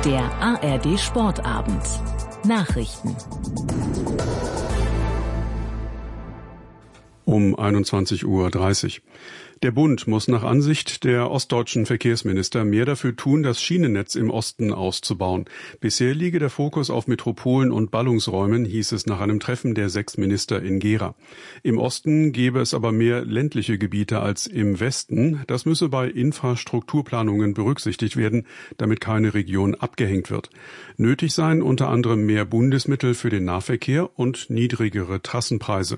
Der ARD Sportabend. Nachrichten. Um 21:30 Uhr. Der Bund muss nach Ansicht der ostdeutschen Verkehrsminister mehr dafür tun, das Schienennetz im Osten auszubauen. Bisher liege der Fokus auf Metropolen und Ballungsräumen, hieß es nach einem Treffen der 6 Minister in Gera. Im Osten gäbe es aber mehr ländliche Gebiete als im Westen. Das müsse bei Infrastrukturplanungen berücksichtigt werden, damit keine Region abgehängt wird. Nötig seien unter anderem mehr Bundesmittel für den Nahverkehr und niedrigere Trassenpreise.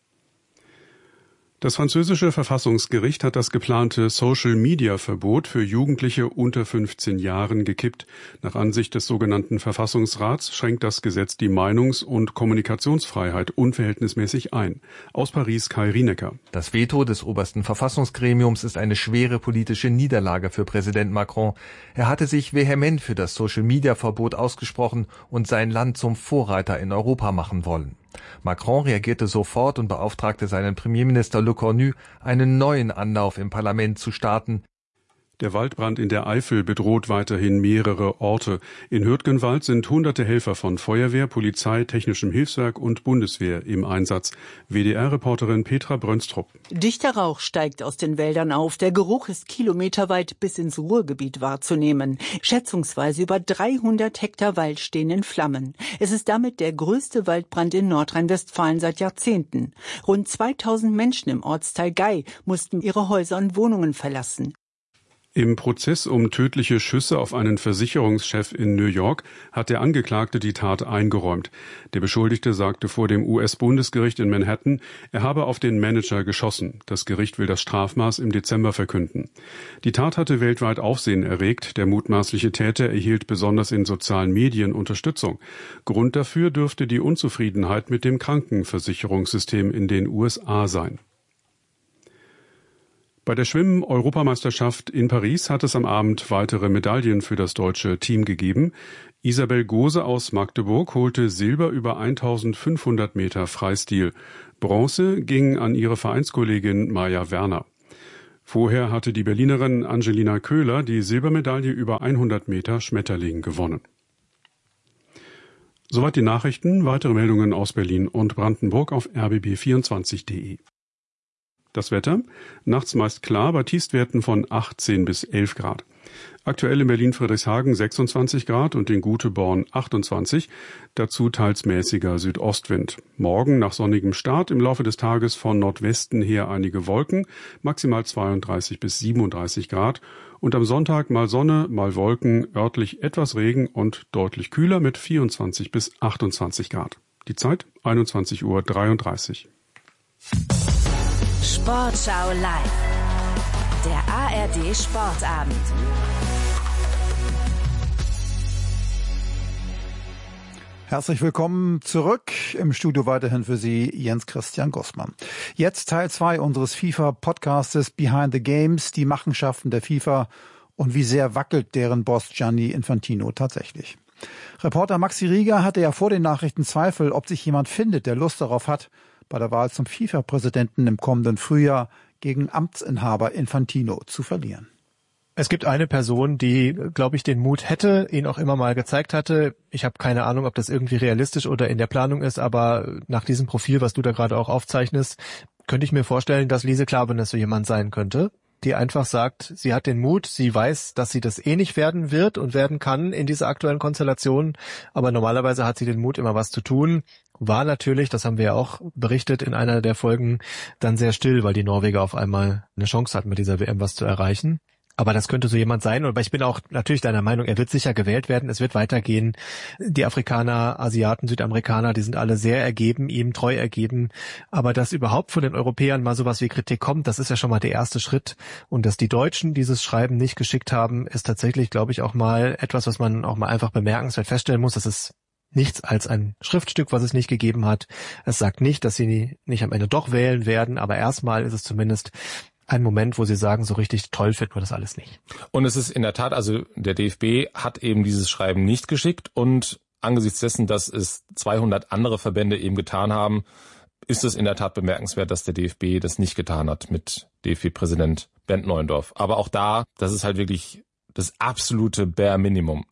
Das französische Verfassungsgericht hat das geplante Social-Media-Verbot für Jugendliche unter 15 Jahren gekippt. Nach Ansicht des sogenannten Verfassungsrats schränkt das Gesetz die Meinungs- und Kommunikationsfreiheit unverhältnismäßig ein. Aus Paris Kai Rienecker. Das Veto des obersten Verfassungsgremiums ist eine schwere politische Niederlage für Präsident Macron. Er hatte sich vehement für das Social-Media-Verbot ausgesprochen und sein Land zum Vorreiter in Europa machen wollen. Macron reagierte sofort und beauftragte seinen Premierminister Le Cornu, einen neuen Anlauf im Parlament zu starten. Der Waldbrand in der Eifel bedroht weiterhin mehrere Orte. In Hürtgenwald sind hunderte Helfer von Feuerwehr, Polizei, Technischem Hilfswerk und Bundeswehr im Einsatz. WDR-Reporterin Petra Brönstrup. Dichter Rauch steigt aus den Wäldern auf. Der Geruch ist kilometerweit bis ins Ruhrgebiet wahrzunehmen. Schätzungsweise über 300 Hektar Wald stehen in Flammen. Es ist damit der größte Waldbrand in Nordrhein-Westfalen seit Jahrzehnten. Rund 2000 Menschen im Ortsteil Gey mussten ihre Häuser und Wohnungen verlassen. Im Prozess um tödliche Schüsse auf einen Versicherungschef in New York hat der Angeklagte die Tat eingeräumt. Der Beschuldigte sagte vor dem US-Bundesgericht in Manhattan, er habe auf den Manager geschossen. Das Gericht will das Strafmaß im Dezember verkünden. Die Tat hatte weltweit Aufsehen erregt. Der mutmaßliche Täter erhielt besonders in sozialen Medien Unterstützung. Grund dafür dürfte die Unzufriedenheit mit dem Krankenversicherungssystem in den USA sein. Bei der Schwimmen-Europameisterschaft in Paris hat es am Abend weitere Medaillen für das deutsche Team gegeben. Isabel Gose aus Magdeburg holte Silber über 1500 Meter Freistil. Bronze ging an ihre Vereinskollegin Maja Werner. Vorher hatte die Berlinerin Angelina Köhler die Silbermedaille über 100 Meter Schmetterling gewonnen. Soweit die Nachrichten. Weitere Meldungen aus Berlin und Brandenburg auf rbb24.de. Das Wetter, nachts meist klar, bei Tiefstwerten von 18 bis 11 Grad. Aktuell in Berlin-Friedrichshagen 26 Grad und in Guteborn 28, dazu teils mäßiger Südostwind. Morgen nach sonnigem Start im Laufe des Tages von Nordwesten her einige Wolken, maximal 32 bis 37 Grad. Und am Sonntag mal Sonne, mal Wolken, örtlich etwas Regen und deutlich kühler mit 24 bis 28 Grad. Die Zeit 21:33 Uhr. Sportschau live. Der ARD Sportabend. Herzlich willkommen zurück. Im Studio weiterhin für Sie Jens Christian Gossmann. Jetzt Teil 2 unseres FIFA-Podcastes Behind the Games, die Machenschaften der FIFA und wie sehr wackelt deren Boss Gianni Infantino tatsächlich. Reporter Maxi Rieger hatte ja vor den Nachrichten Zweifel, ob sich jemand findet, der Lust darauf hat, bei der Wahl zum FIFA-Präsidenten im kommenden Frühjahr gegen Amtsinhaber Infantino zu verlieren. Es gibt eine Person, die, glaube ich, den Mut hätte, ihn auch immer mal gezeigt hatte. Ich habe keine Ahnung, ob das irgendwie realistisch oder in der Planung ist, aber nach diesem Profil, was du da gerade auch aufzeichnest, könnte ich mir vorstellen, dass Lise Klavenes so jemand sein könnte, die einfach sagt, sie hat den Mut, sie weiß, dass sie das eh nicht werden wird und werden kann in dieser aktuellen Konstellation, aber normalerweise hat sie den Mut, immer was zu tun. War natürlich, das haben wir ja auch berichtet in einer der Folgen, dann sehr still, weil die Norweger auf einmal eine Chance hatten, mit dieser WM was zu erreichen. Aber das könnte so jemand sein. Aber ich bin auch natürlich deiner Meinung, er wird sicher gewählt werden. Es wird weitergehen. Die Afrikaner, Asiaten, Südamerikaner, die sind alle sehr ergeben, ihm treu ergeben. Aber dass überhaupt von den Europäern mal sowas wie Kritik kommt, das ist ja schon mal der erste Schritt. Und dass die Deutschen dieses Schreiben nicht geschickt haben, ist tatsächlich, glaube ich, auch mal etwas, was man auch mal einfach bemerkenswert feststellen muss. Das ist nichts als ein Schriftstück, was es nicht gegeben hat. Es sagt nicht, dass sie nicht am Ende doch wählen werden. Aber erstmal ist es zumindest ein Moment, wo sie sagen, so richtig toll finden wir das alles nicht. Und es ist in der Tat, also der DFB hat eben dieses Schreiben nicht geschickt und angesichts dessen, dass es 200 andere Verbände eben getan haben, ist es in der Tat bemerkenswert, dass der DFB das nicht getan hat mit DFB-Präsident Bernd Neuendorf. Aber auch da, das ist halt wirklich das absolute Bare Minimum.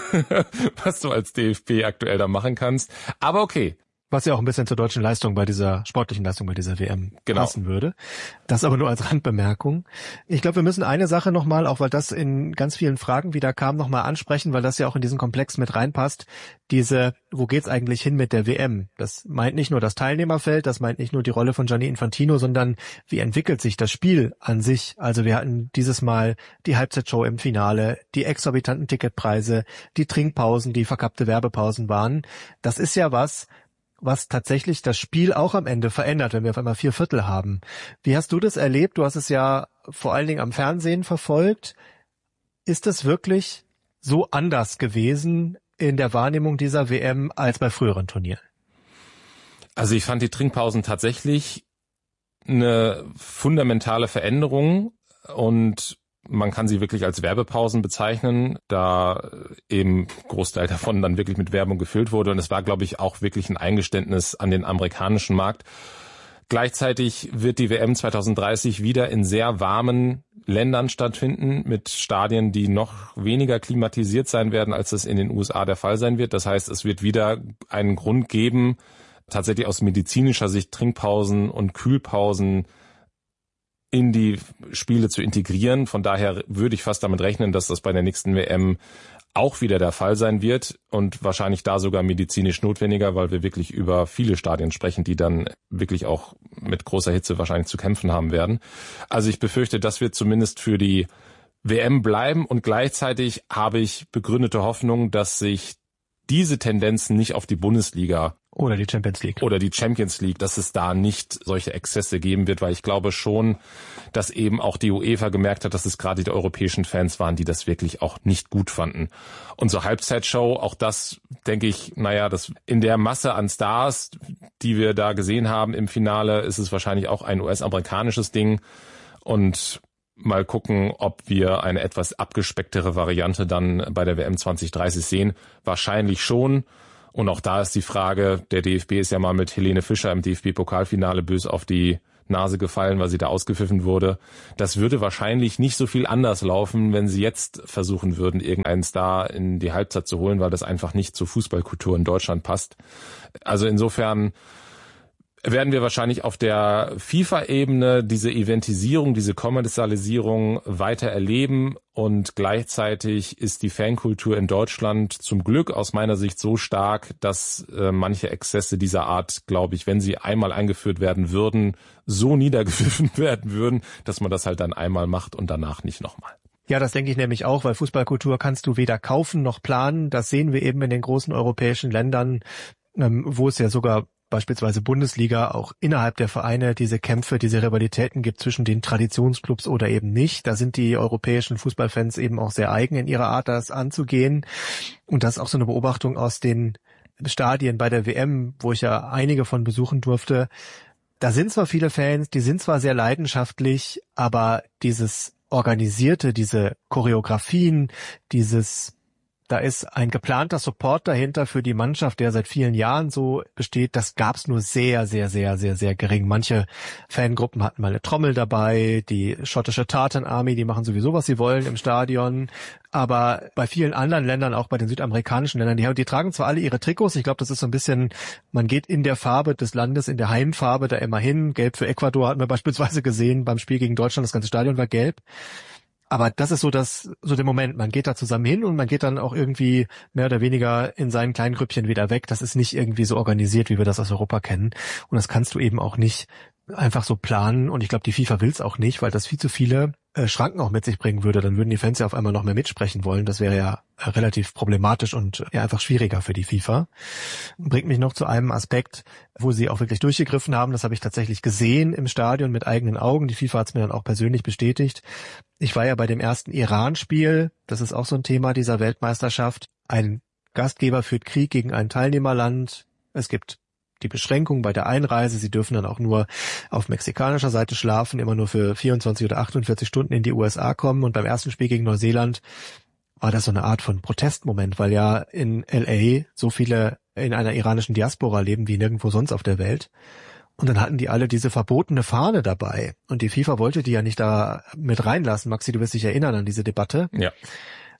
was du als DFB aktuell da machen kannst. Aber okay. Was ja auch ein bisschen zur deutschen Leistung sportlichen Leistung bei dieser WM passen würde. Das aber nur als Randbemerkung. Ich glaube, wir müssen eine Sache nochmal, auch weil das in ganz vielen Fragen wieder kam, nochmal ansprechen, weil das ja auch in diesen Komplex mit reinpasst. Wo geht's eigentlich hin mit der WM? Das meint nicht nur das Teilnehmerfeld, das meint nicht nur die Rolle von Gianni Infantino, sondern wie entwickelt sich das Spiel an sich? Also wir hatten dieses Mal die Halbzeitshow im Finale, die exorbitanten Ticketpreise, die Trinkpausen, die verkappte Werbepausen waren. Das ist ja was tatsächlich das Spiel auch am Ende verändert, wenn wir auf einmal 4/4 haben. Wie hast du das erlebt? Du hast es ja vor allen Dingen am Fernsehen verfolgt. Ist es wirklich so anders gewesen in der Wahrnehmung dieser WM als bei früheren Turnieren? Also ich fand die Trinkpausen tatsächlich eine fundamentale Veränderung und man kann sie wirklich als Werbepausen bezeichnen, da eben Großteil davon dann wirklich mit Werbung gefüllt wurde. Und es war, glaube ich, auch wirklich ein Eingeständnis an den amerikanischen Markt. Gleichzeitig wird die WM 2030 wieder in sehr warmen Ländern stattfinden, mit Stadien, die noch weniger klimatisiert sein werden, als es in den USA der Fall sein wird. Das heißt, es wird wieder einen Grund geben, tatsächlich aus medizinischer Sicht Trinkpausen und Kühlpausen in die Spiele zu integrieren. Von daher würde ich fast damit rechnen, dass das bei der nächsten WM auch wieder der Fall sein wird und wahrscheinlich da sogar medizinisch notwendiger, weil wir wirklich über viele Stadien sprechen, die dann wirklich auch mit großer Hitze wahrscheinlich zu kämpfen haben werden. Also ich befürchte, das wird zumindest für die WM bleiben und gleichzeitig habe ich begründete Hoffnung, dass sich diese Tendenzen nicht auf die Bundesliga oder die Champions League, dass es da nicht solche Exzesse geben wird, weil ich glaube schon, dass eben auch die UEFA gemerkt hat, dass es gerade die europäischen Fans waren, die das wirklich auch nicht gut fanden. Und so Halbzeitshow, auch das denke ich, das in der Masse an Stars, die wir da gesehen haben im Finale, ist es wahrscheinlich auch ein US-amerikanisches Ding und mal gucken, ob wir eine etwas abgespecktere Variante dann bei der WM 2030 sehen. Wahrscheinlich schon. Und auch da ist die Frage, der DFB ist ja mal mit Helene Fischer im DFB-Pokalfinale bös auf die Nase gefallen, weil sie da ausgepfiffen wurde. Das würde wahrscheinlich nicht so viel anders laufen, wenn sie jetzt versuchen würden, irgendeinen Star in die Halbzeit zu holen, weil das einfach nicht zur Fußballkultur in Deutschland passt. Also insofern werden wir wahrscheinlich auf der FIFA-Ebene diese Eventisierung, diese Kommerzialisierung weiter erleben und gleichzeitig ist die Fankultur in Deutschland zum Glück aus meiner Sicht so stark, dass manche Exzesse dieser Art, glaube ich, wenn sie einmal eingeführt werden würden, so niedergepfiffen werden würden, dass man das halt dann einmal macht und danach nicht nochmal. Ja, das denke ich nämlich auch, weil Fußballkultur kannst du weder kaufen noch planen. Das sehen wir eben in den großen europäischen Ländern, wo es ja sogar beispielsweise Bundesliga auch innerhalb der Vereine diese Kämpfe, diese Rivalitäten gibt zwischen den Traditionsclubs oder eben nicht. Da sind die europäischen Fußballfans eben auch sehr eigen in ihrer Art, das anzugehen. Und das ist auch so eine Beobachtung aus den Stadien bei der WM, wo ich ja einige von besuchen durfte. Da sind zwar viele Fans, die sind zwar sehr leidenschaftlich, aber dieses Organisierte, diese Choreografien, da ist ein geplanter Support dahinter für die Mannschaft, der seit vielen Jahren so besteht. Das gab's nur sehr, sehr, sehr, sehr, sehr gering. Manche Fangruppen hatten mal eine Trommel dabei. Die schottische Tartan Army, die machen sowieso, was sie wollen im Stadion. Aber bei vielen anderen Ländern, auch bei den südamerikanischen Ländern, die tragen zwar alle ihre Trikots. Ich glaube, das ist so ein bisschen, man geht in der Farbe des Landes, in der Heimfarbe da immer hin. Gelb für Ecuador hatten wir beispielsweise gesehen beim Spiel gegen Deutschland. Das ganze Stadion war gelb. Aber das ist so der Moment. Man geht da zusammen hin und man geht dann auch irgendwie mehr oder weniger in seinen kleinen Grüppchen wieder weg. Das ist nicht irgendwie so organisiert, wie wir das aus Europa kennen. Und das kannst du eben auch nicht einfach so planen. Und ich glaube, die FIFA will es auch nicht, weil das viel zu viele Schranken auch mit sich bringen würde. Dann würden die Fans ja auf einmal noch mehr mitsprechen wollen. Das wäre ja relativ problematisch und ja einfach schwieriger für die FIFA. Bringt mich noch zu einem Aspekt, wo sie auch wirklich durchgegriffen haben. Das habe ich tatsächlich gesehen im Stadion mit eigenen Augen. Die FIFA hat es mir dann auch persönlich bestätigt. Ich war ja bei dem ersten Iran-Spiel. Das ist auch so ein Thema dieser Weltmeisterschaft. Ein Gastgeber führt Krieg gegen ein Teilnehmerland. Es gibt die Beschränkung bei der Einreise. Sie dürfen dann auch nur auf mexikanischer Seite schlafen, immer nur für 24 oder 48 Stunden in die USA kommen. Und beim ersten Spiel gegen Neuseeland war das so eine Art von Protestmoment, weil ja in LA so viele in einer iranischen Diaspora leben wie nirgendwo sonst auf der Welt. Und dann hatten die alle diese verbotene Fahne dabei. Und die FIFA wollte die ja nicht da mit reinlassen. Maxi, du wirst dich erinnern an diese Debatte. Ja.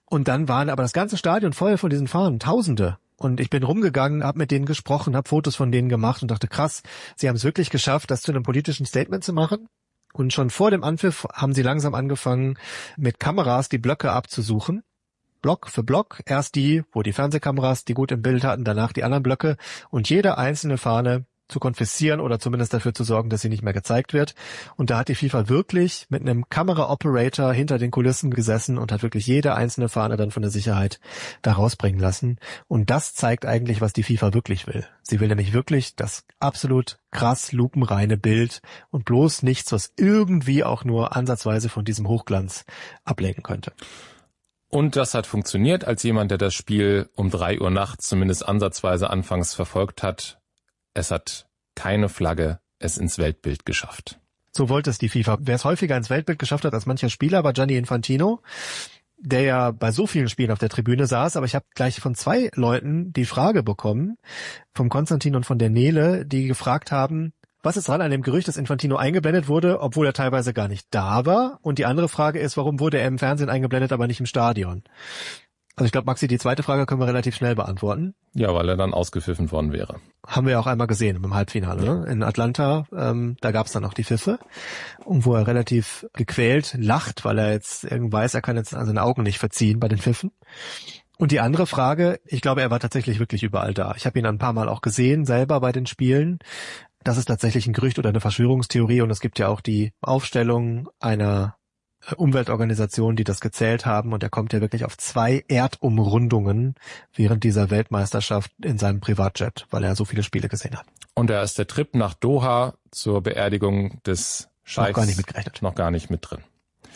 Und dann waren aber das ganze Stadion voll von diesen Fahnen, Tausende. Und ich bin rumgegangen, habe mit denen gesprochen, habe Fotos von denen gemacht und dachte, krass, sie haben es wirklich geschafft, das zu einem politischen Statement zu machen. Und schon vor dem Anpfiff haben sie langsam angefangen, mit Kameras die Blöcke abzusuchen. Block für Block. Erst die, wo die Fernsehkameras die gut im Bild hatten, danach die anderen Blöcke. Und jede einzelne Fahne zu konfiszieren oder zumindest dafür zu sorgen, dass sie nicht mehr gezeigt wird. Und da hat die FIFA wirklich mit einem Kamera-Operator hinter den Kulissen gesessen und hat wirklich jede einzelne Fahne dann von der Sicherheit da rausbringen lassen. Und das zeigt eigentlich, was die FIFA wirklich will. Sie will nämlich wirklich das absolut krass lupenreine Bild und bloß nichts, was irgendwie auch nur ansatzweise von diesem Hochglanz ablenken könnte. Und das hat funktioniert. Als jemand, der das Spiel um 3 Uhr nachts zumindest ansatzweise anfangs verfolgt hat, es hat keine Flagge es ins Weltbild geschafft. So wollte es die FIFA. Wer es häufiger ins Weltbild geschafft hat als mancher Spieler, war Gianni Infantino, der ja bei so vielen Spielen auf der Tribüne saß. Aber ich habe gleich von 2 Leuten die Frage bekommen, vom Konstantin und von der Nele, die gefragt haben, was ist dran an dem Gerücht, dass Infantino eingeblendet wurde, obwohl er teilweise gar nicht da war? Und die andere Frage ist, warum wurde er im Fernsehen eingeblendet, aber nicht im Stadion? Also ich glaube, Maxi, die zweite Frage können wir relativ schnell beantworten. Ja, weil er dann ausgepfiffen worden wäre. Haben wir ja auch einmal gesehen im Halbfinale, ne? In Atlanta. Da gab es dann auch die Pfiffe, wo er relativ gequält lacht, weil er jetzt irgendwie weiß, er kann jetzt seine Augen nicht verziehen bei den Pfiffen. Und die andere Frage, ich glaube, er war tatsächlich wirklich überall da. Ich habe ihn ein paar Mal auch gesehen, selber bei den Spielen. Das ist tatsächlich ein Gerücht oder eine Verschwörungstheorie. Und es gibt ja auch die Aufstellung einer Umweltorganisationen, die das gezählt haben, und er kommt ja wirklich auf 2 Erdumrundungen während dieser Weltmeisterschaft in seinem Privatjet, weil er so viele Spiele gesehen hat. Und da ist der Trip nach Doha zur Beerdigung des Scheichs noch gar nicht mit drin.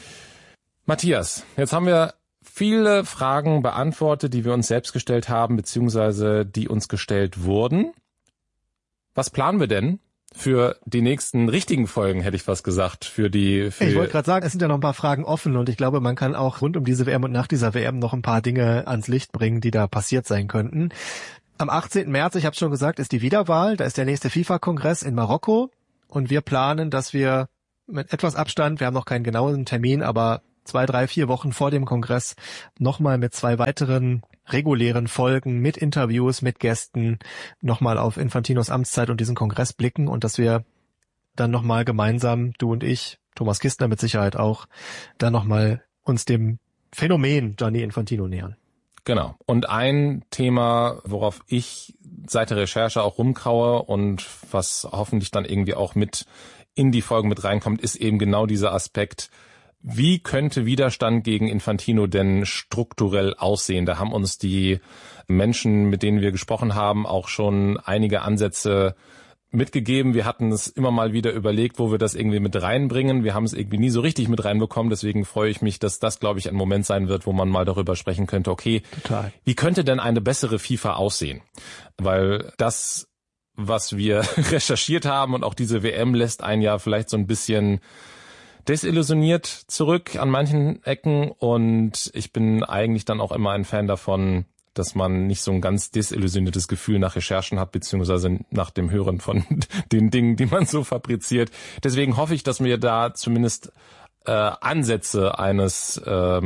Matthias, jetzt haben wir viele Fragen beantwortet, die wir uns selbst gestellt haben, beziehungsweise die uns gestellt wurden. Was planen wir denn für die nächsten richtigen Folgen, hätte ich fast gesagt, Ich wollte gerade sagen, es sind ja noch ein paar Fragen offen und ich glaube, man kann auch rund um diese WM und nach dieser WM noch ein paar Dinge ans Licht bringen, die da passiert sein könnten. Am 18. März, ich habe schon gesagt, ist die Wiederwahl. Da ist der nächste FIFA-Kongress in Marokko und wir planen, dass wir mit etwas Abstand, wir haben noch keinen genauen Termin, aber 2, 3, 4 Wochen vor dem Kongress nochmal mit 2 weiteren regulären Folgen mit Interviews, mit Gästen nochmal auf Infantinos Amtszeit und diesen Kongress blicken und dass wir dann nochmal gemeinsam, du und ich, Thomas Kistner mit Sicherheit auch, dann nochmal uns dem Phänomen Gianni Infantino nähern. Genau. Und ein Thema, worauf ich seit der Recherche auch rumkaue und was hoffentlich dann irgendwie auch mit in die Folgen mit reinkommt, ist eben genau dieser Aspekt, wie könnte Widerstand gegen Infantino denn strukturell aussehen? Da haben uns die Menschen, mit denen wir gesprochen haben, auch schon einige Ansätze mitgegeben. Wir hatten es immer mal wieder überlegt, wo wir das irgendwie mit reinbringen. Wir haben es irgendwie nie so richtig mit reinbekommen. Deswegen freue ich mich, dass das, glaube ich, ein Moment sein wird, wo man mal darüber sprechen könnte, okay, total. Wie könnte denn eine bessere FIFA aussehen? Weil das, was wir recherchiert haben und auch diese WM lässt einen ja vielleicht so ein bisschen desillusioniert zurück an manchen Ecken und ich bin eigentlich dann auch immer ein Fan davon, dass man nicht so ein ganz desillusioniertes Gefühl nach Recherchen hat, beziehungsweise nach dem Hören von den Dingen, die man so fabriziert. Deswegen hoffe ich, dass wir da zumindest Ansätze eines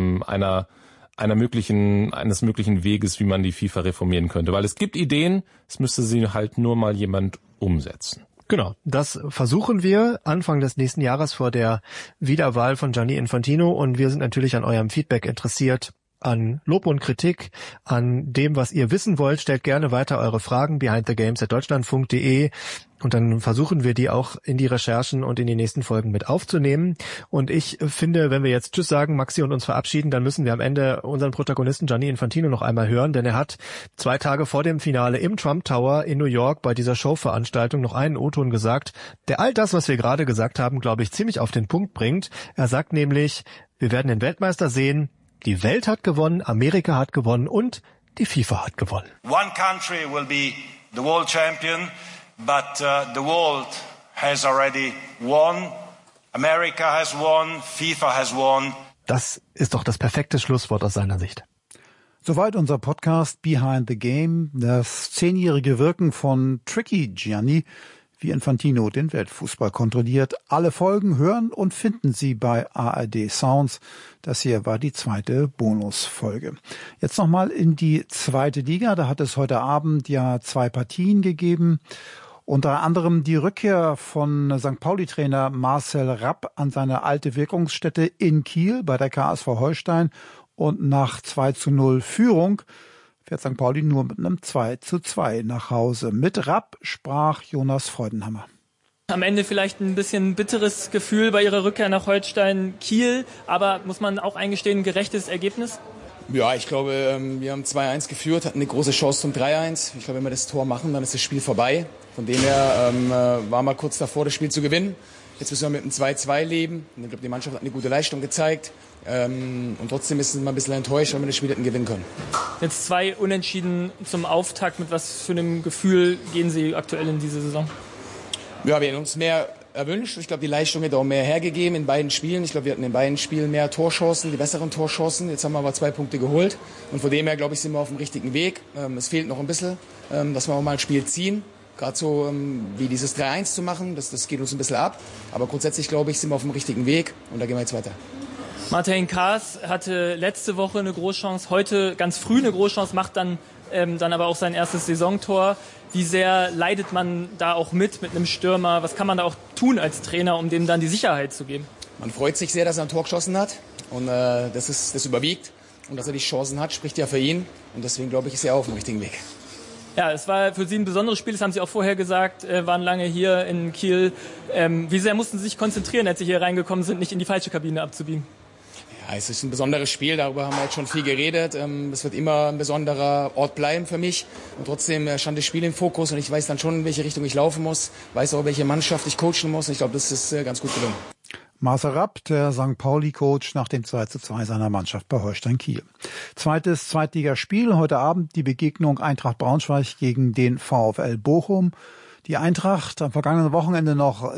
möglichen Weges, wie man die FIFA reformieren könnte. Weil es gibt Ideen, es müsste sie halt nur mal jemand umsetzen. Genau, das versuchen wir Anfang des nächsten Jahres vor der Wiederwahl von Gianni Infantino und wir sind natürlich an eurem Feedback interessiert, an Lob und Kritik, an dem, was ihr wissen wollt. Stellt gerne weiter eure Fragen behindthegames@deutschlandfunk.de und dann versuchen wir die auch in die Recherchen und in die nächsten Folgen mit aufzunehmen. Und ich finde, wenn wir jetzt Tschüss sagen, Maxi, und uns verabschieden, dann müssen wir am Ende unseren Protagonisten Gianni Infantino noch einmal hören, denn er hat 2 Tage vor dem Finale im Trump Tower in New York bei dieser Showveranstaltung noch einen O-Ton gesagt, der all das, was wir gerade gesagt haben, glaube ich, ziemlich auf den Punkt bringt. Er sagt nämlich, wir werden den Weltmeister sehen, die Welt hat gewonnen, Amerika hat gewonnen und die FIFA hat gewonnen. One country will be the world champion, but the world has already won. America has won, FIFA has won. Das ist doch das perfekte Schlusswort aus seiner Sicht. Soweit unser Podcast Behind the Game, das 10-jährige Wirken von Tricky Gianni. wie Infantino den Weltfußball kontrolliert. Alle Folgen hören und finden Sie bei ARD Sounds. Das hier war die 2. Bonusfolge. Jetzt nochmal in die 2. Liga. Da hat es heute Abend ja 2 Partien gegeben. Unter anderem die Rückkehr von St. Pauli-Trainer Marcel Rapp an seine alte Wirkungsstätte in Kiel bei der KSV Holstein. Und nach 2:0 Führung fährt St. Pauli nur mit einem 2:2 nach Hause. Mit Rapp sprach Jonas Freudenhammer. Am Ende vielleicht ein bisschen bitteres Gefühl bei ihrer Rückkehr nach Holstein Kiel, aber muss man auch eingestehen, ein gerechtes Ergebnis? Ja, ich glaube, wir haben 2:1 geführt, hatten eine große Chance zum 3:1. Ich glaube, wenn wir das Tor machen, dann ist das Spiel vorbei. Von dem her war mal kurz davor, das Spiel zu gewinnen. Jetzt müssen wir mit einem 2:2 leben. Und ich glaube, die Mannschaft hat eine gute Leistung gezeigt. Und trotzdem ist es mal ein bisschen enttäuscht, weil wir das Spiel hätten gewinnen können. Jetzt 2 Unentschieden zum Auftakt. Mit was für einem Gefühl gehen Sie aktuell in diese Saison? Ja, wir hätten uns mehr erwünscht. Ich glaube, die Leistung hätte auch mehr hergegeben in beiden Spielen. Ich glaube, wir hatten in beiden Spielen mehr Torchancen, die besseren Torchancen. Jetzt haben wir aber 2 Punkte geholt. Und von dem her, glaube ich, sind wir auf dem richtigen Weg. Es fehlt noch ein bisschen, dass wir auch mal ein Spiel ziehen. Gerade so wie dieses 3:1 zu machen, das geht uns ein bisschen ab. Aber grundsätzlich, glaube ich, sind wir auf dem richtigen Weg. Und da gehen wir jetzt weiter. Martin Kaas hatte letzte Woche eine Großchance, heute ganz früh eine Großchance, macht dann aber auch sein erstes Saisontor. Wie sehr leidet man da auch mit einem Stürmer? Was kann man da auch tun als Trainer, um dem dann die Sicherheit zu geben? Man freut sich sehr, dass er ein Tor geschossen hat und das überwiegt. Und dass er die Chancen hat, spricht ja für ihn. Und deswegen, glaube ich, ist er auch auf dem richtigen Weg. Ja, es war für Sie ein besonderes Spiel, das haben Sie auch vorher gesagt, waren lange hier in Kiel. Wie sehr mussten Sie sich konzentrieren, als Sie hier reingekommen sind, nicht in die falsche Kabine abzubiegen? Ja, es ist ein besonderes Spiel, darüber haben wir jetzt schon viel geredet. Es wird immer ein besonderer Ort bleiben für mich. Und trotzdem stand das Spiel im Fokus und ich weiß dann schon, in welche Richtung ich laufen muss, weiß auch, welche Mannschaft ich coachen muss. Und ich glaube, das ist ganz gut gelungen. Marcel Rapp, der St. Pauli-Coach nach dem 2:2 seiner Mannschaft bei Holstein Kiel. Zweites Zweitligaspiel, heute Abend die Begegnung Eintracht Braunschweig gegen den VfL Bochum. Die Eintracht am vergangenen Wochenende noch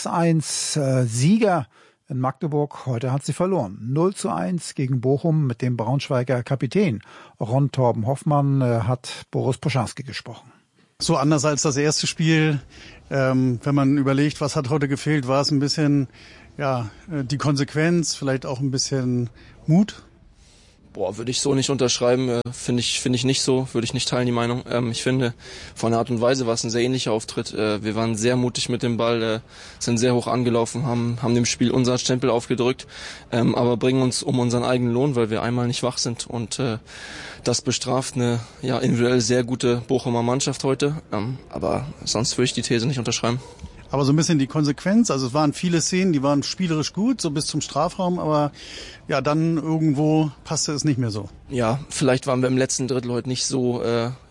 6:1 Sieger in Magdeburg. Heute hat sie verloren. 0:1 gegen Bochum mit dem Braunschweiger Kapitän. Ron Torben Hoffmann hat Boris Poscharski gesprochen. So anders als das erste Spiel. Wenn man überlegt, was hat heute gefehlt, war es ein bisschen die Konsequenz, vielleicht auch ein bisschen Mut. Würde ich so nicht unterschreiben, finde ich nicht so, würde ich nicht teilen, die Meinung. Ich finde, von der Art und Weise war es ein sehr ähnlicher Auftritt. Wir waren sehr mutig mit dem Ball, sind sehr hoch angelaufen, haben dem Spiel unseren Stempel aufgedrückt, aber bringen uns um unseren eigenen Lohn, weil wir einmal nicht wach sind. Und das bestraft eine individuell sehr gute Bochumer Mannschaft heute. Aber sonst würde ich die These nicht unterschreiben. Aber so ein bisschen die Konsequenz, also es waren viele Szenen, die waren spielerisch gut, so bis zum Strafraum, aber dann irgendwo passte es nicht mehr so. Ja, vielleicht waren wir im letzten Drittel heute nicht so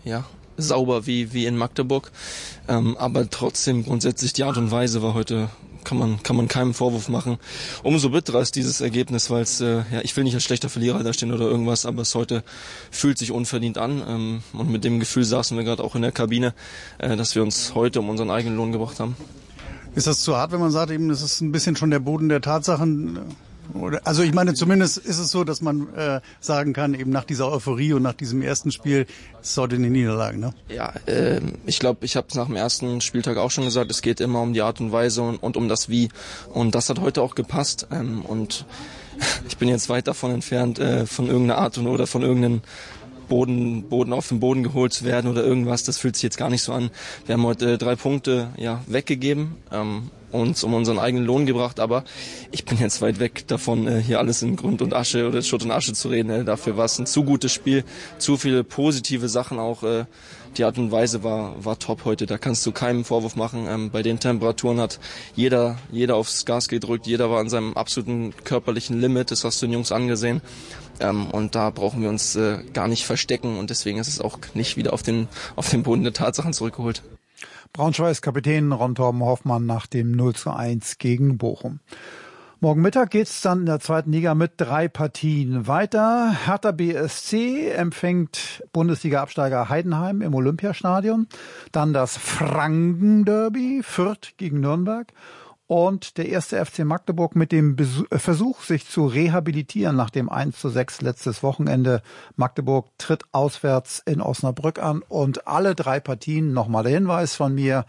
sauber wie in Magdeburg, aber trotzdem grundsätzlich die Art und Weise war heute, kann man keinen Vorwurf machen. Umso bitterer ist dieses Ergebnis, weil es, ich will nicht als schlechter Verlierer dastehen oder irgendwas, aber es heute fühlt sich unverdient an und mit dem Gefühl saßen wir gerade auch in der Kabine, dass wir uns heute um unseren eigenen Lohn gebracht haben. Ist das zu hart, wenn man sagt, eben, das ist ein bisschen schon der Boden der Tatsachen? Also ich meine, zumindest ist es so, dass man sagen kann, eben nach dieser Euphorie und nach diesem ersten Spiel, es ist heute eine Niederlage, ne? Ja, ich glaube, ich habe es nach dem ersten Spieltag auch schon gesagt, es geht immer um die Art und Weise und um das Wie. Und das hat heute auch gepasst. Und ich bin jetzt weit davon entfernt, von irgendeiner Art oder von irgendeinem Boden auf den Boden geholt zu werden oder irgendwas, das fühlt sich jetzt gar nicht so an. Wir haben heute 3 Punkte weggegeben, uns um unseren eigenen Lohn gebracht, aber ich bin jetzt weit weg davon, hier alles in Grund und Asche oder Schutt und Asche zu reden. Dafür war es ein zu gutes Spiel, zu viele positive Sachen auch. Die Art und Weise war top heute, da kannst du keinen Vorwurf machen. Bei den Temperaturen hat jeder aufs Gas gedrückt, jeder war an seinem absoluten körperlichen Limit, das hast du den Jungs angesehen. Und da brauchen wir uns gar nicht verstecken und deswegen ist es auch nicht wieder auf den Boden der Tatsachen zurückgeholt. Braunschweigs Kapitän Ron Torben Hoffmann nach dem 0:1 gegen Bochum. Morgen Mittag geht's dann in der 2. Liga mit 3 Partien weiter. Hertha BSC empfängt Bundesliga-Absteiger Heidenheim im Olympiastadion. Dann das Franken-Derby, Fürth gegen Nürnberg. Und der 1. FC Magdeburg mit dem Versuch, sich zu rehabilitieren nach dem 1:6 letztes Wochenende. Magdeburg tritt auswärts in Osnabrück an und alle 3 Partien, nochmal der Hinweis von mir,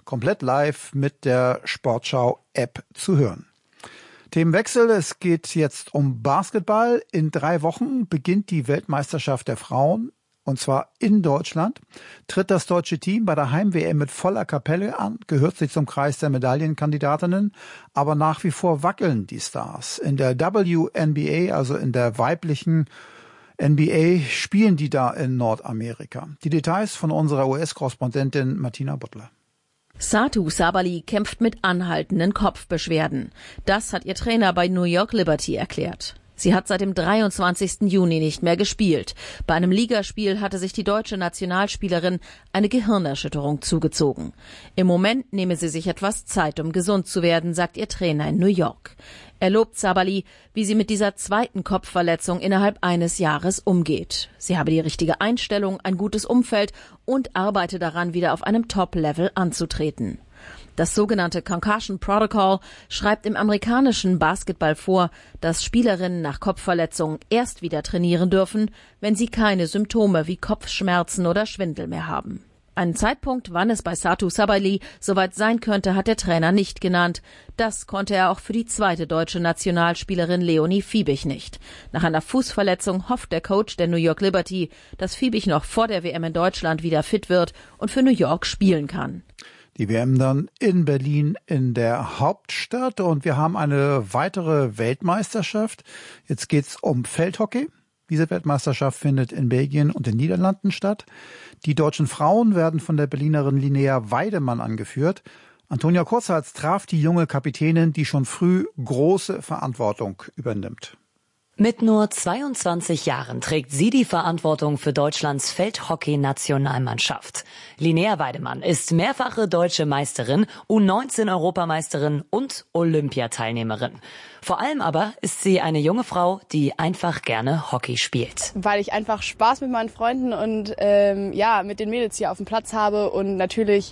komplett live mit der Sportschau-App zu hören. Themenwechsel, es geht jetzt um Basketball. In 3 Wochen beginnt die Weltmeisterschaft der Frauen, und zwar in Deutschland. Tritt das deutsche Team bei der Heim-WM mit voller Kapelle an, gehört sie zum Kreis der Medaillenkandidatinnen, aber nach wie vor wackeln die Stars. In der WNBA, also in der weiblichen NBA, spielen die da in Nordamerika. Die Details von unserer US-Korrespondentin Martina Butler. Satou Sabally kämpft mit anhaltenden Kopfbeschwerden. Das hat ihr Trainer bei New York Liberty erklärt. Sie hat seit dem 23. Juni nicht mehr gespielt. Bei einem Ligaspiel hatte sich die deutsche Nationalspielerin eine Gehirnerschütterung zugezogen. Im Moment nehme sie sich etwas Zeit, um gesund zu werden, sagt ihr Trainer in New York. Er lobt Sabally, wie sie mit dieser zweiten Kopfverletzung innerhalb eines Jahres umgeht. Sie habe die richtige Einstellung, ein gutes Umfeld und arbeite daran, wieder auf einem Top-Level anzutreten. Das sogenannte Concussion Protocol schreibt im amerikanischen Basketball vor, dass Spielerinnen nach Kopfverletzungen erst wieder trainieren dürfen, wenn sie keine Symptome wie Kopfschmerzen oder Schwindel mehr haben. Einen Zeitpunkt, wann es bei Satou Sabally soweit sein könnte, hat der Trainer nicht genannt. Das konnte er auch für die zweite deutsche Nationalspielerin Leonie Fiebig nicht. Nach einer Fußverletzung hofft der Coach der New York Liberty, dass Fiebig noch vor der WM in Deutschland wieder fit wird und für New York spielen kann. Die WM dann in Berlin in der Hauptstadt und wir haben eine weitere Weltmeisterschaft. Jetzt geht's um Feldhockey. Diese Weltmeisterschaft findet in Belgien und den Niederlanden statt. Die deutschen Frauen werden von der Berlinerin Linnea Weidemann angeführt. Antonia Kurzhals traf die junge Kapitänin, die schon früh große Verantwortung übernimmt. Mit nur 22 Jahren trägt sie die Verantwortung für Deutschlands Feldhockey-Nationalmannschaft. Linnea Weidemann ist mehrfache deutsche Meisterin, U19-Europameisterin und Olympiateilnehmerin. Vor allem aber ist sie eine junge Frau, die einfach gerne Hockey spielt. Weil ich einfach Spaß mit meinen Freunden und mit den Mädels hier auf dem Platz habe und natürlich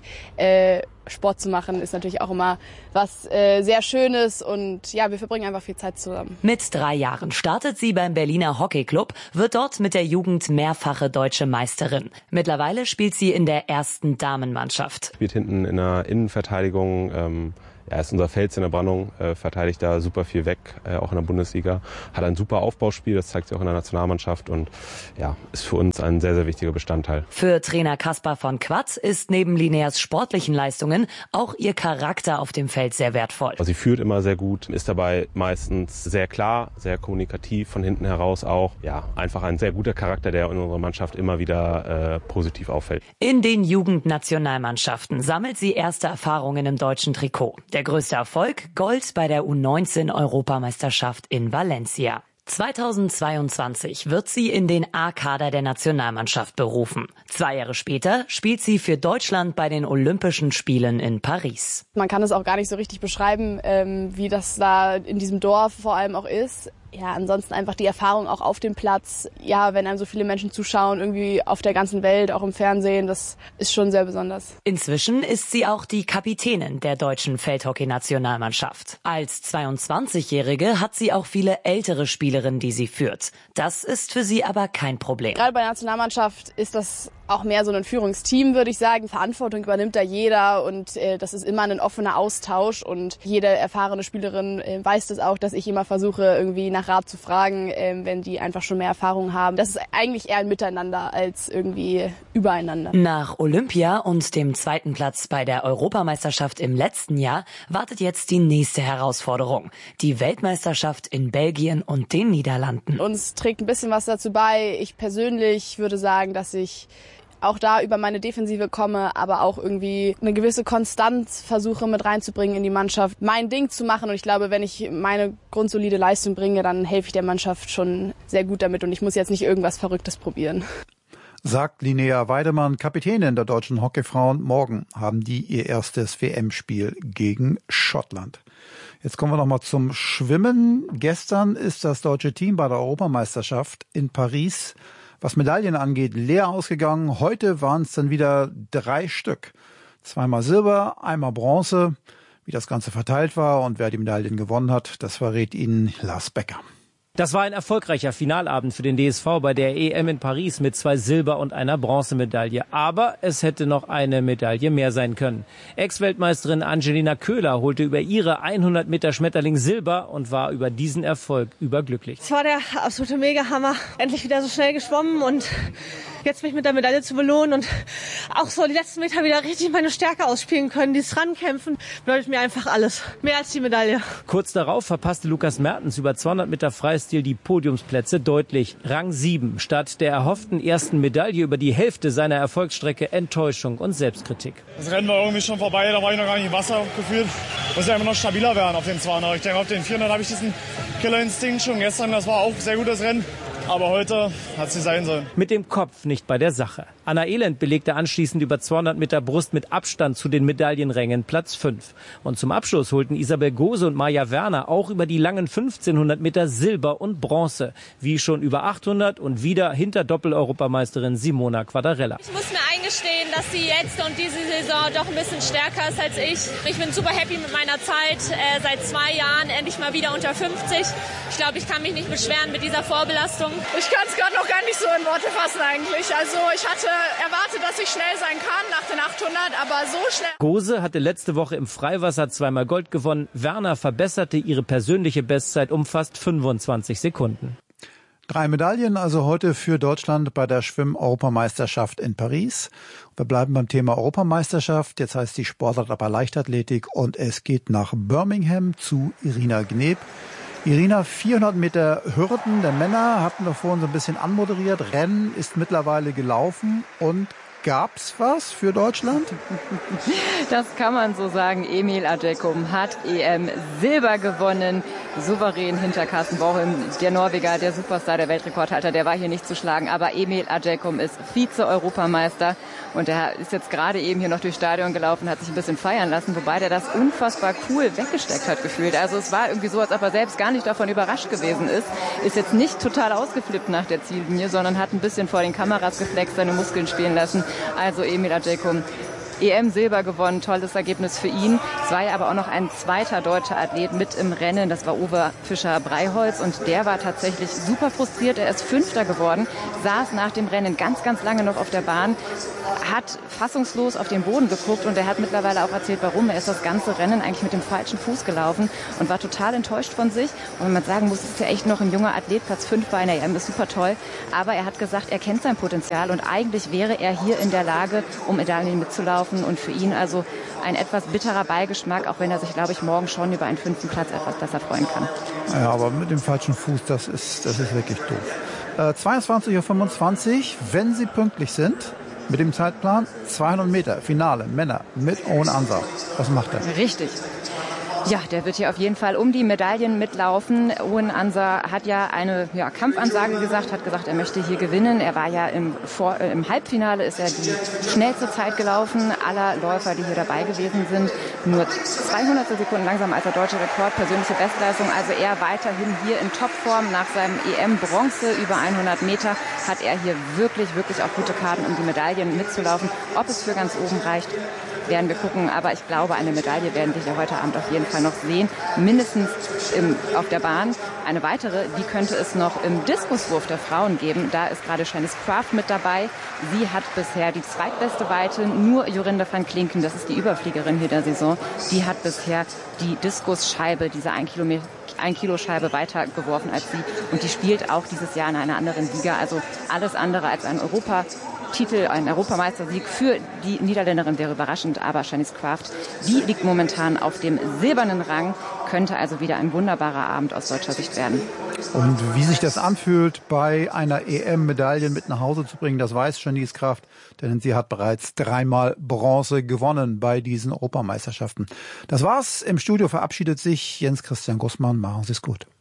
Sport zu machen ist natürlich auch immer was sehr Schönes und ja, wir verbringen einfach viel Zeit zusammen. Mit 3 Jahren startet sie beim Berliner Hockeyclub, wird dort mit der Jugend mehrfache deutsche Meisterin. Mittlerweile spielt sie in der ersten Damenmannschaft. Spielt hinten in der Innenverteidigung. Ist unser Fels in der Brandung, verteidigt da super viel weg, auch in der Bundesliga. Hat ein super Aufbauspiel, das zeigt sich auch in der Nationalmannschaft und ist für uns ein sehr, sehr wichtiger Bestandteil. Für Trainer Kaspar von Quatt ist neben Linneas sportlichen Leistungen auch ihr Charakter auf dem Feld sehr wertvoll. Sie führt immer sehr gut, ist dabei meistens sehr klar, sehr kommunikativ, von hinten heraus auch. Ja, einfach ein sehr guter Charakter, der in unserer Mannschaft immer wieder positiv auffällt. In den Jugendnationalmannschaften sammelt sie erste Erfahrungen im deutschen Trikot. Der größte Erfolg, Gold bei der U19-Europameisterschaft in Valencia. 2022 wird sie in den A-Kader der Nationalmannschaft berufen. 2 Jahre später spielt sie für Deutschland bei den Olympischen Spielen in Paris. Man kann es auch gar nicht so richtig beschreiben, wie das da in diesem Dorf vor allem auch ist. Ja, ansonsten einfach die Erfahrung auch auf dem Platz. Ja, wenn einem so viele Menschen zuschauen, irgendwie auf der ganzen Welt, auch im Fernsehen, das ist schon sehr besonders. Inzwischen ist sie auch die Kapitänin der deutschen Feldhockey-Nationalmannschaft. Als 22-Jährige hat sie auch viele ältere Spielerinnen, die sie führt. Das ist für sie aber kein Problem. Gerade bei der Nationalmannschaft ist das auch mehr so ein Führungsteam, würde ich sagen. Verantwortung übernimmt da jeder und das ist immer ein offener Austausch und jede erfahrene Spielerin weiß das auch, dass ich immer versuche, irgendwie nach Rat zu fragen, wenn die einfach schon mehr Erfahrung haben. Das ist eigentlich eher ein Miteinander als irgendwie übereinander. Nach Olympia und dem 2. Platz bei der Europameisterschaft im letzten Jahr wartet jetzt die nächste Herausforderung. Die Weltmeisterschaft in Belgien und den Niederlanden. Uns trägt ein bisschen was dazu bei. Ich persönlich würde sagen, dass ich auch da über meine Defensive komme, aber auch irgendwie eine gewisse Konstanz versuche mit reinzubringen in die Mannschaft, mein Ding zu machen. Und ich glaube, wenn ich meine grundsolide Leistung bringe, dann helfe ich der Mannschaft schon sehr gut damit und ich muss jetzt nicht irgendwas Verrücktes probieren. Sagt Linnea Weidemann, Kapitänin der deutschen Hockeyfrauen. Morgen haben die ihr erstes WM-Spiel gegen Schottland. Jetzt kommen wir noch mal zum Schwimmen. Gestern ist das deutsche Team bei der Europameisterschaft in Paris, was Medaillen angeht, leer ausgegangen. Heute waren es dann wieder 3 Stück. 2-mal Silber, 1-mal Bronze. Wie das Ganze verteilt war und wer die Medaillen gewonnen hat, das verrät Ihnen Lars Becker. Das war ein erfolgreicher Finalabend für den DSV bei der EM in Paris mit 2 Silber- und einer Bronzemedaille. Aber es hätte noch eine Medaille mehr sein können. Ex-Weltmeisterin Angelina Köhler holte über ihre 100 Meter Schmetterling Silber und war über diesen Erfolg überglücklich. Es war der absolute Mega-Hammer. Endlich wieder so schnell geschwommen und jetzt mich mit der Medaille zu belohnen und auch so die letzten Meter wieder richtig meine Stärke ausspielen können. Dieses Rankämpfen bedeutet mir einfach alles. Mehr als die Medaille. Kurz darauf verpasste Lukas Mertens über 200 Meter Freistil die Podiumsplätze deutlich. Rang 7. Statt der erhofften ersten Medaille über die Hälfte seiner Erfolgsstrecke Enttäuschung und Selbstkritik. Das Rennen war irgendwie schon vorbei, da war ich noch gar nicht im Wasser gefühlt. Muss ja immer noch stabiler werden auf den 200. Ich denke, auf den 400 habe ich diesen Killerinstinkt schon gestern. Das war auch ein sehr gutes Rennen. Aber heute hat sie sein sollen. Mit dem Kopf nicht bei der Sache. Anna Elend belegte anschließend über 200 Meter Brust mit Abstand zu den Medaillenrängen Platz 5. Und zum Abschluss holten Isabel Gose und Maja Werner auch über die langen 1500 Meter Silber und Bronze. Wie schon über 800 und wieder hinter Doppel-Europameisterin Simona Quadarella. Ich muss mir eingestehen, dass sie jetzt und diese Saison doch ein bisschen stärker ist als ich. Ich bin super happy mit meiner Zeit. Seit 2 Jahren endlich mal wieder unter 50. Ich glaube, ich kann mich nicht beschweren mit dieser Vorbelastung. Ich kann es gerade noch gar nicht so in Worte fassen eigentlich. Also ich hatte erwartet, dass ich schnell sein kann nach den 800, aber so schnell. Gose hatte letzte Woche im Freiwasser 2-mal Gold gewonnen. Werner verbesserte ihre persönliche Bestzeit um fast 25 Sekunden. 3 Medaillen also heute für Deutschland bei der Schwimm-Europameisterschaft in Paris. Wir bleiben beim Thema Europameisterschaft. Jetzt heißt die Sportart aber Leichtathletik und es geht nach Birmingham zu Irina Gneb. Irina, 400 Meter Hürden der Männer hatten wir vorhin so ein bisschen anmoderiert. Rennen ist mittlerweile gelaufen und gab's was für Deutschland? Das kann man so sagen. Emil Adjekum hat EM Silber gewonnen. Souverän hinter Carsten Borchum, der Norweger, der Superstar, der Weltrekordhalter, der war hier nicht zu schlagen. Aber Emil Adjekum ist Vize-Europameister und er ist jetzt gerade eben hier noch durchs Stadion gelaufen, hat sich ein bisschen feiern lassen, wobei der das unfassbar cool weggesteckt hat gefühlt. Also es war irgendwie so, als ob er selbst gar nicht davon überrascht gewesen ist. Ist jetzt nicht total ausgeflippt nach der Ziellinie, sondern hat ein bisschen vor den Kameras geflext, seine Muskeln spielen lassen. Also Emil Adjekum, EM Silber gewonnen, tolles Ergebnis für ihn. Es war ja aber auch noch ein zweiter deutscher Athlet mit im Rennen, das war Uwe Fischer-Breiholz und der war tatsächlich super frustriert. Er ist 5. geworden, saß nach dem Rennen ganz, ganz lange noch auf der Bahn, hat fassungslos auf den Boden geguckt und er hat mittlerweile auch erzählt, warum. Er ist das ganze Rennen eigentlich mit dem falschen Fuß gelaufen und war total enttäuscht von sich. Und wenn man sagen muss, ist ja echt noch ein junger Athlet, Platz 5 bei einer EM ist super toll. Aber er hat gesagt, er kennt sein Potenzial und eigentlich wäre er hier in der Lage, um Medaillen mitzulaufen. Und für ihn also ein etwas bitterer Beigeschmack, auch wenn er sich, glaube ich, morgen schon über einen 5. Platz etwas besser freuen kann. Ja, aber mit dem falschen Fuß, das ist wirklich doof. 22:25 Uhr, wenn Sie pünktlich sind, mit dem Zeitplan 200 Meter, Finale, Männer mit Owen Ansah. Was macht er? Richtig. Ja, der wird hier auf jeden Fall um die Medaillen mitlaufen. Owen Ansah hat ja eine Kampfansage gesagt, hat gesagt, er möchte hier gewinnen. Er war ja im Halbfinale, ist er die schnellste Zeit gelaufen aller Läufer, die hier dabei gewesen sind. Nur 200 Sekunden langsamer als der deutsche Rekord, persönliche Bestleistung. Also er weiterhin hier in Topform. Nach seinem EM-Bronze über 100 Meter hat er hier wirklich, wirklich auch gute Karten, um die Medaillen mitzulaufen. Ob es für ganz oben reicht, werden wir gucken, aber ich glaube, eine Medaille werden wir hier heute Abend auf jeden Fall noch sehen. Mindestens auf der Bahn. Eine weitere, die könnte es noch im Diskuswurf der Frauen geben. Da ist gerade Shanice Kraft mit dabei. Sie hat bisher die zweitbeste Weite. Nur Jorinde van Klinken, das ist die Überfliegerin hier der Saison, die hat bisher die Diskusscheibe, diese 1 Kilo Scheibe weiter geworfen als sie. Und die spielt auch dieses Jahr in einer anderen Liga. Also alles andere als ein Titel, ein Europameistersieg für die Niederländerin wäre überraschend, aber Shanice Kraft, die liegt momentan auf dem silbernen Rang, könnte also wieder ein wunderbarer Abend aus deutscher Sicht werden. Und wie sich das anfühlt, bei einer EM Medaillen mit nach Hause zu bringen, das weiß Shanice Kraft, denn sie hat bereits 3-mal Bronze gewonnen bei diesen Europameisterschaften. Das war's. Im Studio verabschiedet sich Jens Christian Gussmann. Machen Sie es gut.